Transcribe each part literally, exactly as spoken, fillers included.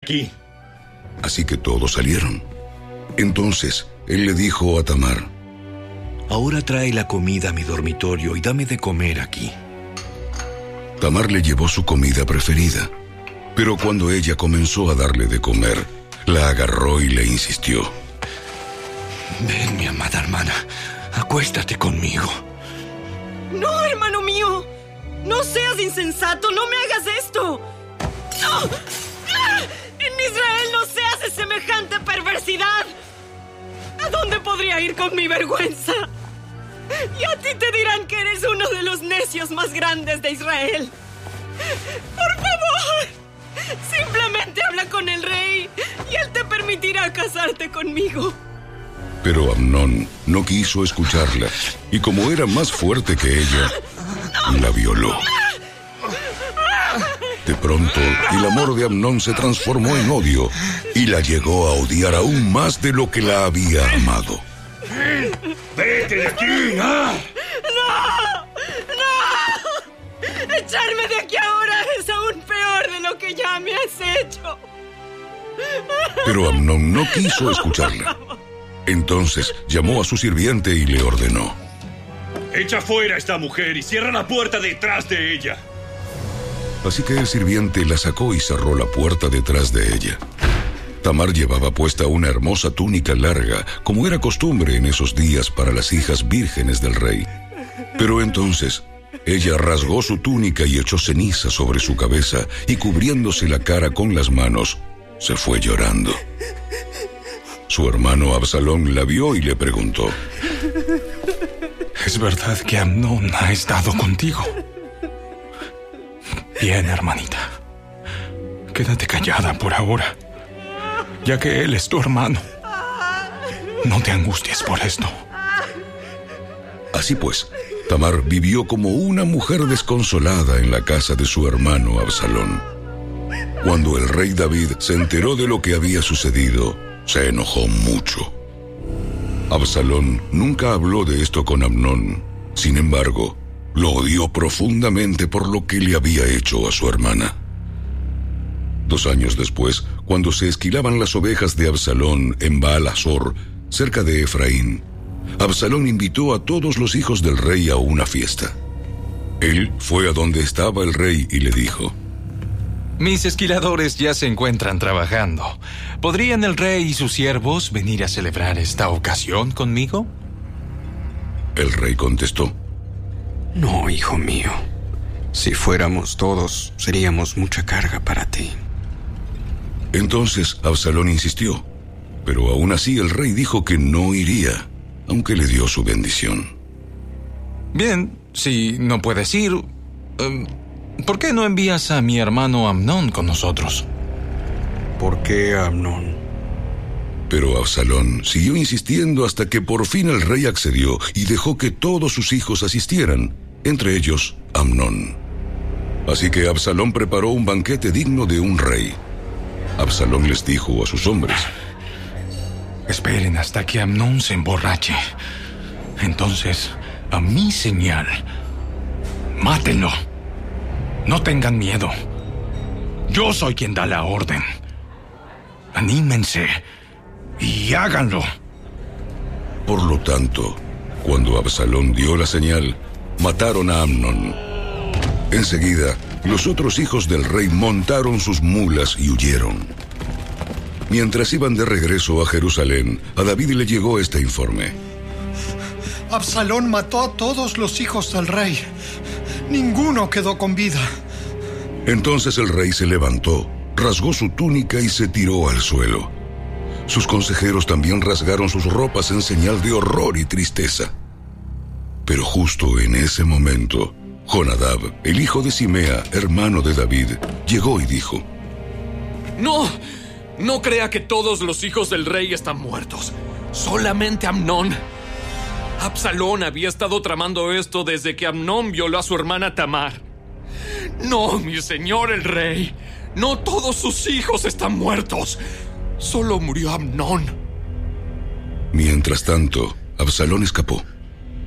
aquí. Así que todos salieron. Entonces él le dijo a Tamar: ahora trae la comida a mi dormitorio y dame de comer aquí. Tamar le llevó su comida preferida, pero cuando ella comenzó a darle de comer, la agarró y le insistió: ven, mi amada hermana, acuéstate conmigo. No, hermano mío, no seas insensato, no me hagas esto. ¡No! ¡Ah! En Israel no se hace semejante perversidad. ¿A dónde podría ir con mi vergüenza? Y a ti te dirán que eres uno de los necios más grandes de Israel. Por favor, simplemente habla con el rey y él te permitirá casarte conmigo. Pero Amnón no quiso escucharla, y como era más fuerte que ella, la violó. De pronto, el amor de Amnón se transformó en odio y la llegó a odiar aún más de lo que la había amado. ¡Vete de aquí! ¿Ah? ¡No! ¡No! ¡Echarme de aquí ahora es aún peor de lo que ya me has hecho! Pero Amnón no quiso escucharla. Entonces llamó a su sirviente y le ordenó: echa fuera a esta mujer y cierra la puerta detrás de ella. Así que el sirviente la sacó y cerró la puerta detrás de ella. Tamar llevaba puesta una hermosa túnica larga, como era costumbre en esos días para las hijas vírgenes del rey. Pero entonces ella rasgó su túnica y echó ceniza sobre su cabeza, y cubriéndose la cara con las manos, se fue llorando. Su hermano Absalón la vio y le preguntó: ¿es verdad que Amnón ha estado contigo? Bien, hermanita. Quédate callada por ahora, ya que él es tu hermano. No te angusties por esto. Así pues, Tamar vivió como una mujer desconsolada en la casa de su hermano Absalón. Cuando el rey David se enteró de lo que había sucedido, se enojó mucho. Absalón nunca habló de esto con Amnón. Sin embargo, lo odió profundamente por lo que le había hecho a su hermana. Dos años después, cuando se esquilaban las ovejas de Absalón en Baal-Hazor, cerca de Efraín, Absalón invitó a todos los hijos del rey a una fiesta. Él fue a donde estaba el rey y le dijo: mis esquiladores ya se encuentran trabajando. ¿Podrían el rey y sus siervos venir a celebrar esta ocasión conmigo? El rey contestó: no, hijo mío. Si fuéramos todos, seríamos mucha carga para ti. Entonces Absalón insistió, pero aún así el rey dijo que no iría, aunque le dio su bendición. Bien, si no puedes ir, um, ¿por qué no envías a mi hermano Amnón con nosotros? ¿Por qué Amnón? Pero Absalón siguió insistiendo hasta que por fin el rey accedió y dejó que todos sus hijos asistieran, entre ellos Amnón. Así que Absalón preparó un banquete digno de un rey. Absalón les dijo a sus hombres: esperen hasta que Amnón se emborrache. Entonces, a mi señal, mátenlo. No tengan miedo. Yo soy quien da la orden. Anímense y háganlo. Por lo tanto, cuando Absalón dio la señal, mataron a Amnón. Enseguida, los otros hijos del rey montaron sus mulas y huyeron. Mientras iban de regreso a Jerusalén, a David le llegó este informe: Absalón mató a todos los hijos del rey. Ninguno quedó con vida. Entonces el rey se levantó, rasgó su túnica y se tiró al suelo. Sus consejeros también rasgaron sus ropas en señal de horror y tristeza. Pero justo en ese momento, Jonadab, el hijo de Simea, hermano de David, llegó y dijo: ¡No! No crea que todos los hijos del rey están muertos. Solamente Amnón. Absalón había estado tramando esto desde que Amnón violó a su hermana Tamar. No, mi señor el rey. No todos sus hijos están muertos. Solo murió Amnón. Mientras tanto, Absalón escapó.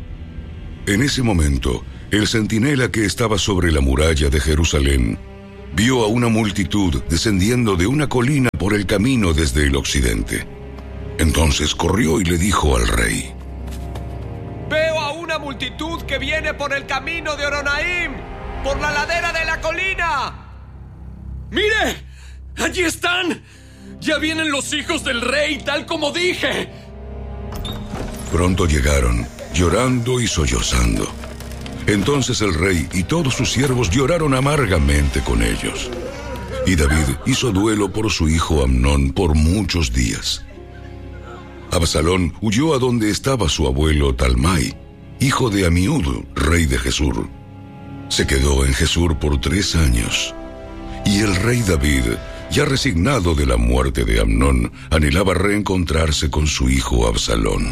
En ese momento, el centinela que estaba sobre la muralla de Jerusalén vio a una multitud descendiendo de una colina por el camino desde el occidente. Entonces corrió y le dijo al rey: Veo a una multitud que viene por el camino de Horonaim, por la ladera de la colina. ¡Mire! ¡Allí están! ¡Ya vienen los hijos del rey, tal como dije! Pronto llegaron, llorando y sollozando. Entonces el rey y todos sus siervos lloraron amargamente con ellos. Y David hizo duelo por su hijo Amnón por muchos días. Absalón huyó a donde estaba su abuelo Talmai, hijo de Amiud, rey de Gesur. Se quedó en Gesur por tres años. Y el rey David, ya resignado de la muerte de Amnón, anhelaba reencontrarse con su hijo Absalón.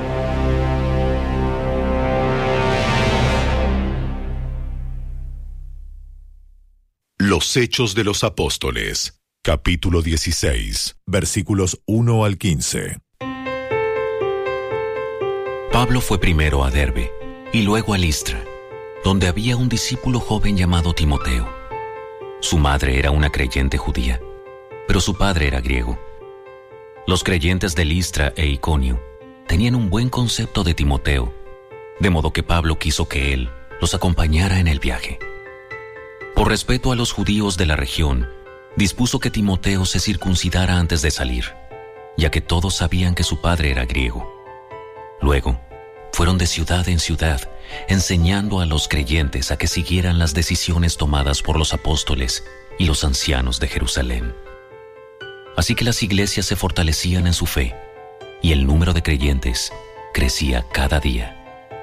Los Hechos de los Apóstoles, capítulo dieciséis, versículos uno al quince. Pablo fue primero a Derbe y luego a Listra, donde había un discípulo joven llamado Timoteo. Su madre era una creyente judía, pero su padre era griego. Los creyentes de Listra e Iconio tenían un buen concepto de Timoteo, de modo que Pablo quiso que él los acompañara en el viaje. Por respeto a los judíos de la región, dispuso que Timoteo se circuncidara antes de salir, ya que todos sabían que su padre era griego. Luego, fueron de ciudad en ciudad, enseñando a los creyentes a que siguieran las decisiones tomadas por los apóstoles y los ancianos de Jerusalén. Así que las iglesias se fortalecían en su fe, y el número de creyentes crecía cada día.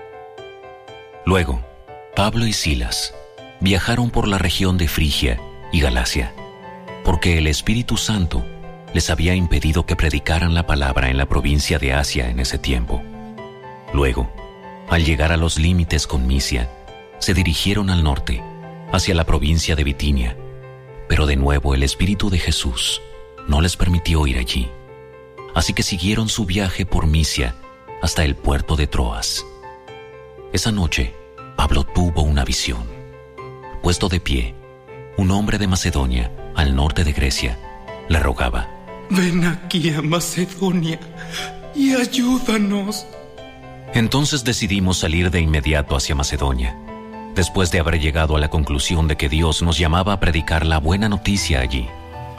Luego, Pablo y Silas viajaron por la región de Frigia y Galacia, porque el Espíritu Santo les había impedido que predicaran la palabra en la provincia de Asia en ese tiempo. Luego, al llegar a los límites con Misia, se dirigieron al norte, hacia la provincia de Bitinia, pero de nuevo el Espíritu de Jesús no les permitió ir allí. Así que siguieron su viaje por Misia hasta el puerto de Troas. Esa noche, Pablo tuvo una visión. Puesto de pie, un hombre de Macedonia, al norte de Grecia, le rogaba: Ven aquí a Macedonia y ayúdanos. Entonces decidimos salir de inmediato hacia Macedonia, después de haber llegado a la conclusión de que Dios nos llamaba a predicar la buena noticia allí.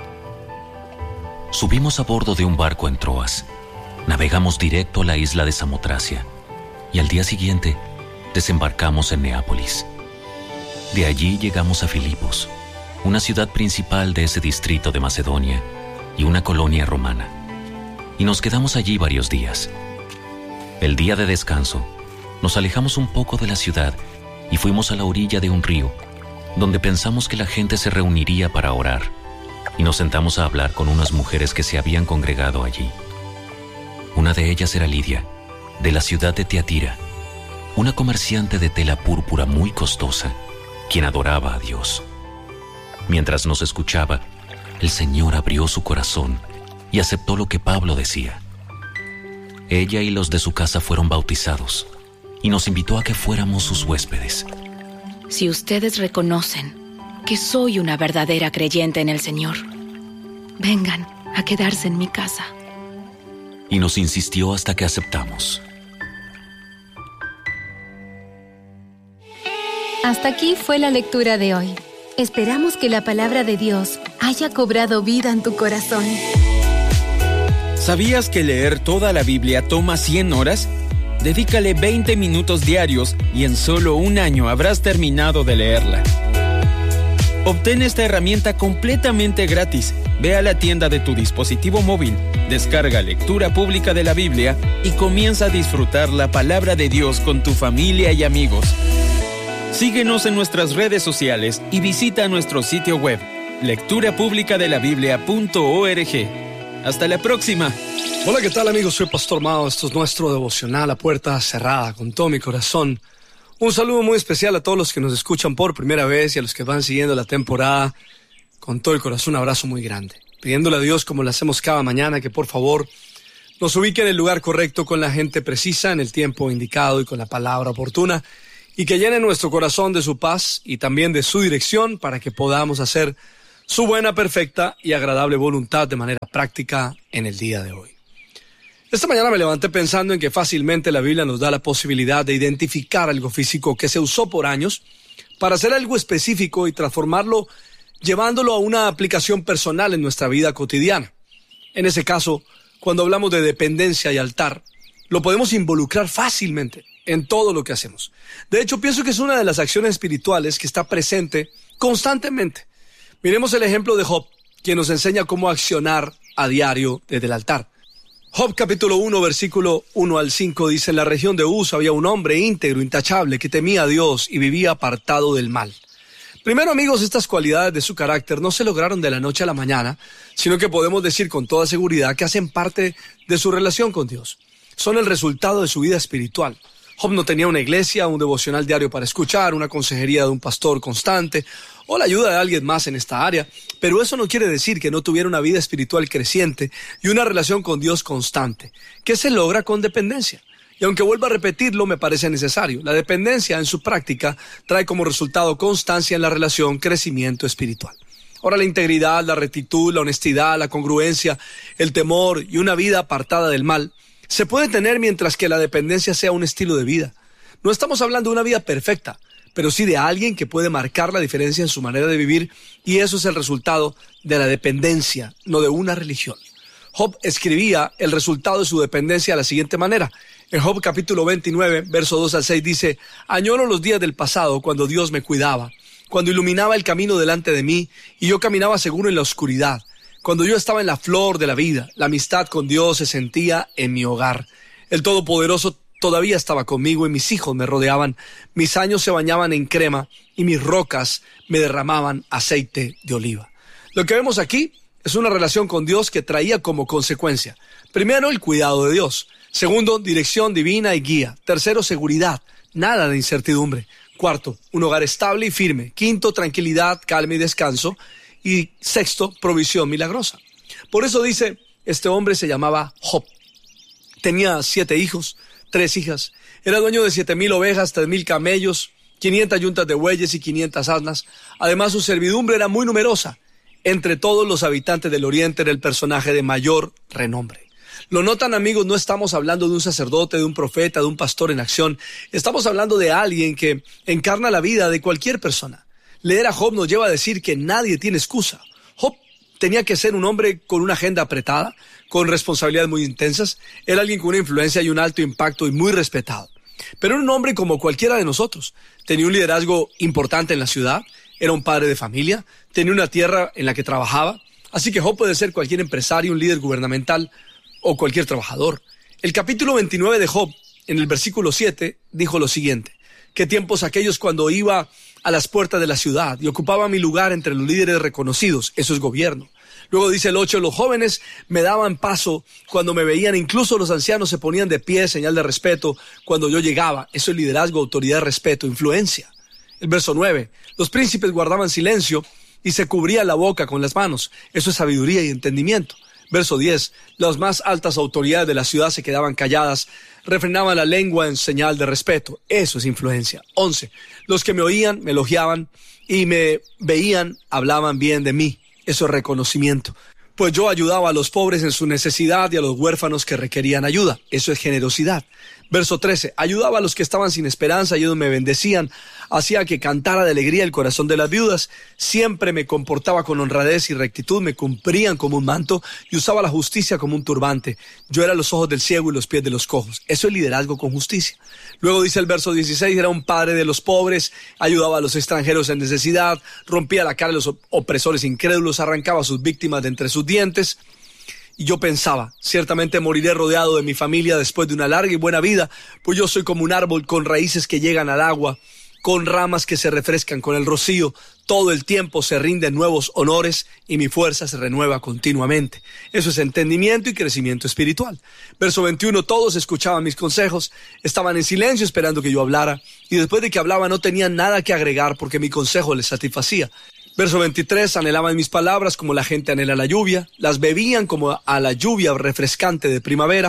Subimos a bordo de un barco en Troas, navegamos directo a la isla de Samotracia, y al día siguiente desembarcamos en Neápolis. De allí llegamos a Filipos, una ciudad principal de ese distrito de Macedonia y una colonia romana, y nos quedamos allí varios días. El día de descanso, nos alejamos un poco de la ciudad y fuimos a la orilla de un río, donde pensamos que la gente se reuniría para orar, y nos sentamos a hablar con unas mujeres que se habían congregado allí. Una de ellas era Lidia, de la ciudad de Tiatira, una comerciante de tela púrpura muy costosa, quien adoraba a Dios. Mientras nos escuchaba, el Señor abrió su corazón y aceptó lo que Pablo decía. Ella y los de su casa fueron bautizados y nos invitó a que fuéramos sus huéspedes. Si ustedes reconocen que soy una verdadera creyente en el Señor, vengan a quedarse en mi casa. Y nos insistió hasta que aceptamos. Hasta aquí fue la lectura de hoy. Esperamos que la palabra de Dios haya cobrado vida en tu corazón. ¿Sabías que leer toda la Biblia toma cien horas? Dedícale veinte minutos diarios y en solo un año habrás terminado de leerla. Obtén esta herramienta completamente gratis. Ve a la tienda de tu dispositivo móvil, descarga Lectura Pública de la Biblia y comienza a disfrutar la palabra de Dios con tu familia y amigos. Síguenos en nuestras redes sociales y visita nuestro sitio web, lectura pública de la biblia punto org. Hasta la próxima. Hola, ¿qué tal, amigos? Soy Pastor Mao. Esto es nuestro devocional a puerta cerrada, con todo mi corazón. Un saludo muy especial a todos los que nos escuchan por primera vez y a los que van siguiendo la temporada. Con todo el corazón, un abrazo muy grande. Pidiéndole a Dios, como lo hacemos cada mañana, que por favor nos ubique en el lugar correcto, con la gente precisa, en el tiempo indicado y con la palabra oportuna. y que llene nuestro corazón de su paz y también de su dirección para que podamos hacer su buena, perfecta y agradable voluntad de manera práctica en el día de hoy. Esta mañana me levanté pensando en que fácilmente la Biblia nos da la posibilidad de identificar algo físico que se usó por años para hacer algo específico y transformarlo llevándolo a una aplicación personal en nuestra vida cotidiana. En ese caso, cuando hablamos de dependencia y altar, lo podemos involucrar fácilmente en todo lo que hacemos. De hecho, pienso que es una de las acciones espirituales que está presente constantemente. Miremos el ejemplo de Job, quien nos enseña cómo accionar a diario desde el altar. Job capítulo uno, versículo uno al cinco dice: en la región de Uz había un hombre íntegro, intachable, que temía a Dios y vivía apartado del mal. Primero, amigos, estas cualidades de su carácter no se lograron de la noche a la mañana, sino que podemos decir con toda seguridad que hacen parte de su relación con Dios. Son el resultado de su vida espiritual. Job no tenía una iglesia, un devocional diario para escuchar, una consejería de un pastor constante o la ayuda de alguien más en esta área, pero eso no quiere decir que no tuviera una vida espiritual creciente y una relación con Dios constante, que se logra con dependencia. Y aunque vuelva a repetirlo, me parece necesario. La dependencia en su práctica trae como resultado constancia en la relación, crecimiento espiritual. Ahora, la integridad, la rectitud, la honestidad, la congruencia, el temor y una vida apartada del mal se puede tener mientras que la dependencia sea un estilo de vida. No estamos hablando de una vida perfecta, pero sí de alguien que puede marcar la diferencia en su manera de vivir, y eso es el resultado de la dependencia, no de una religión. Job escribía el resultado de su dependencia de la siguiente manera. En Job capítulo veintinueve, verso dos al seis dice: añoro los días del pasado cuando Dios me cuidaba, cuando iluminaba el camino delante de mí y yo caminaba seguro en la oscuridad, cuando yo estaba en la flor de la vida, la amistad con Dios se sentía en mi hogar. El Todopoderoso todavía estaba conmigo y mis hijos me rodeaban, mis años se bañaban en crema y mis rocas me derramaban aceite de oliva. Lo que vemos aquí es una relación con Dios que traía como consecuencia: primero, el cuidado de Dios; segundo, dirección divina y guía; tercero, seguridad, nada de incertidumbre; cuarto, un hogar estable y firme; quinto, tranquilidad, calma y descanso; y sexto, provisión milagrosa. Por eso dice, este hombre se llamaba Job. Tenía siete hijos, tres hijas. Era dueño de siete mil ovejas, tres mil camellos, quinientas yuntas de bueyes y quinientas asnas. Además, su servidumbre era muy numerosa. Entre todos los habitantes del oriente era el personaje de mayor renombre. Lo notan, amigos, no estamos hablando de un sacerdote, de un profeta, de un pastor en acción. Estamos hablando de alguien que encarna la vida de cualquier persona. Leer a Job nos lleva a decir que nadie tiene excusa. Job tenía que ser un hombre con una agenda apretada, con responsabilidades muy intensas. Era alguien con una influencia y un alto impacto y muy respetado. Pero era un hombre como cualquiera de nosotros. Tenía un liderazgo importante en la ciudad, era un padre de familia, tenía una tierra en la que trabajaba. Así que Job puede ser cualquier empresario, un líder gubernamental o cualquier trabajador. El capítulo veintinueve de Job, en el versículo siete, dijo lo siguiente: qué tiempos aquellos cuando iba a las puertas de la ciudad y ocupaba mi lugar entre los líderes reconocidos. Eso es gobierno. Luego dice el ocho: los jóvenes me daban paso cuando me veían, incluso los ancianos se ponían de pie, señal de respeto, cuando yo llegaba. Eso es liderazgo, autoridad, respeto, influencia. El verso nueve: los príncipes guardaban silencio y se cubrían la boca con las manos. Eso es sabiduría y entendimiento. Verso diez: las más altas autoridades de la ciudad se quedaban calladas, refrenaban la lengua en señal de respeto. Eso es influencia. once: los que me oían me elogiaban y me veían hablaban bien de mí. Eso es reconocimiento. Pues yo ayudaba a los pobres en su necesidad y a los huérfanos que requerían ayuda. Eso es generosidad. Verso trece: ayudaba a los que estaban sin esperanza y ellos me bendecían. Hacía que cantara de alegría el corazón de las viudas. Siempre me comportaba con honradez y rectitud. Me cubrían como un manto y usaba la justicia como un turbante. Yo era los ojos del ciego y los pies de los cojos. Eso es liderazgo con justicia. Luego dice el verso dieciséis: era un padre de los pobres, ayudaba a los extranjeros en necesidad, rompía la cara de los opresores incrédulos, arrancaba a sus víctimas de entre sus dientes. Y yo pensaba, ciertamente moriré rodeado de mi familia después de una larga y buena vida, pues yo soy como un árbol con raíces que llegan al agua, con ramas que se refrescan con el rocío. Todo el tiempo se rinden nuevos honores y mi fuerza se renueva continuamente. Eso es entendimiento y crecimiento espiritual. Verso veintiuno: todos escuchaban mis consejos, estaban en silencio esperando que yo hablara, y después de que hablaba no tenían nada que agregar porque mi consejo les satisfacía. Verso veintitrés: anhelaban mis palabras como la gente anhela la lluvia, las bebían como a la lluvia refrescante de primavera.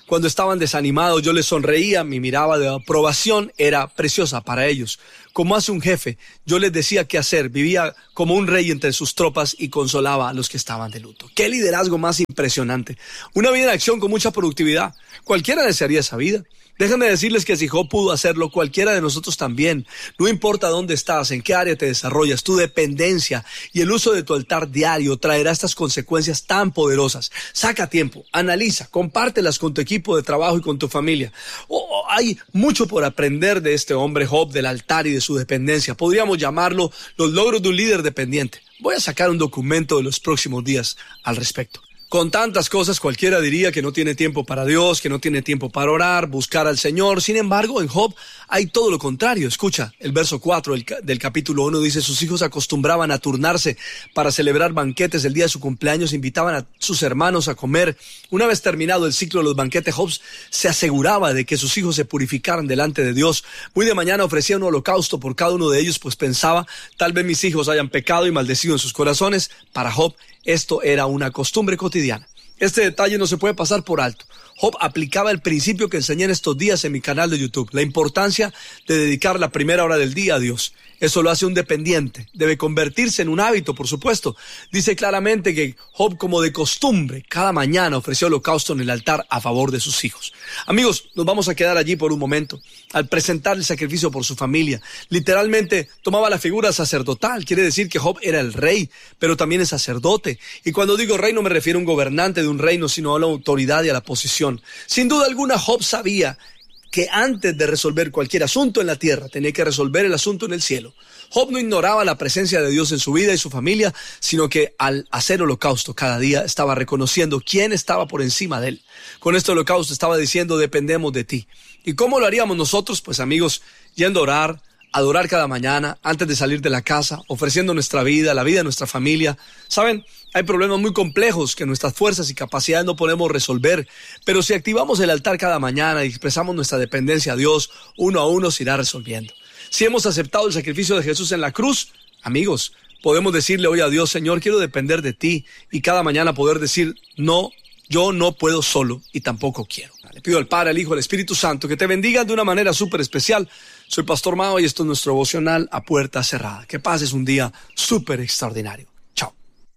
Cuando estaban desanimados, yo les sonreía, mi mirada de aprobación era preciosa para ellos. Como hace un jefe, yo les decía qué hacer, vivía como un rey entre sus tropas y consolaba a los que estaban de luto. ¡Qué liderazgo más impresionante! Una vida en acción con mucha productividad. Cualquiera desearía esa vida. Déjenme decirles que si Job pudo hacerlo, cualquiera de nosotros también. No importa dónde estás, en qué área te desarrollas, tu dependencia y el uso de tu altar diario traerá estas consecuencias tan poderosas. Saca tiempo, analiza, compártelas con tu equipo de trabajo y con tu familia. Oh, oh, hay mucho por aprender de este hombre Job, del altar y de su dependencia. Podríamos llamarlo los logros de un líder dependiente. Voy a sacar un documento de los próximos días al respecto. Con tantas cosas, cualquiera diría que no tiene tiempo para Dios, que no tiene tiempo para orar, buscar al Señor. Sin embargo, en Job hay todo lo contrario. Escucha, el verso cuatro del, del capítulo uno dice: sus hijos acostumbraban a turnarse para celebrar banquetes el día de su cumpleaños, invitaban a sus hermanos a comer. Una vez terminado el ciclo de los banquetes, Job se aseguraba de que sus hijos se purificaran delante de Dios. Muy de mañana ofrecía un holocausto por cada uno de ellos, pues pensaba, tal vez mis hijos hayan pecado y maldecido en sus corazones. Para Job, esto era una costumbre cotidiana. Este detalle no se puede pasar por alto. Job aplicaba el principio que enseñé en estos días en mi canal de YouTube, la importancia de dedicar la primera hora del día a Dios. Eso lo hace un dependiente. Debe convertirse en un hábito, por supuesto. Dice claramente que Job, como de costumbre, cada mañana ofreció holocausto en el altar a favor de sus hijos. Amigos, nos vamos a quedar allí por un momento. Al presentar el sacrificio por su familia, literalmente tomaba la figura sacerdotal. Quiere decir que Job era el rey, pero también es sacerdote. Y cuando digo rey no me refiero a un gobernante de un reino, sino a la autoridad y a la posición. Sin duda alguna, Job sabía que antes de resolver cualquier asunto en la tierra, tenía que resolver el asunto en el cielo. Job no ignoraba la presencia de Dios en su vida y su familia, sino que al hacer holocausto cada día estaba reconociendo quién estaba por encima de él. Con este holocausto estaba diciendo: dependemos de ti. ¿Y cómo lo haríamos nosotros? Pues amigos, yendo a orar, adorar cada mañana, antes de salir de la casa, ofreciendo nuestra vida, la vida de nuestra familia. ¿Saben? Hay problemas muy complejos que nuestras fuerzas y capacidades no podemos resolver, pero si activamos el altar cada mañana y expresamos nuestra dependencia a Dios, uno a uno se irá resolviendo. Si hemos aceptado el sacrificio de Jesús en la cruz, amigos, podemos decirle hoy a Dios: Señor, quiero depender de ti, y cada mañana poder decir: no, yo no puedo solo y tampoco quiero. Le pido al Padre, al Hijo, al Espíritu Santo que te bendigan de una manera súper especial. Soy Pastor Mao y esto es nuestro devocional A Puerta Cerrada. Que pases un día súper extraordinario. Chao.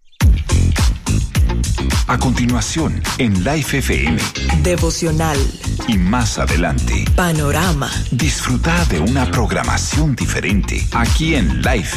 A continuación, en Life F M. Devocional. Y más adelante, Panorama. disfruta de una programación diferente aquí en Life